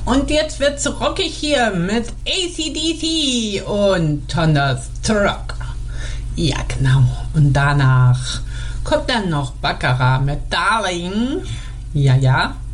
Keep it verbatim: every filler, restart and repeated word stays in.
Und jetzt wird's rockig hier mit A C D C und Thunderstruck. Ja, genau. Und danach kommt dann noch Baccarat mit Darling. Ja, ja.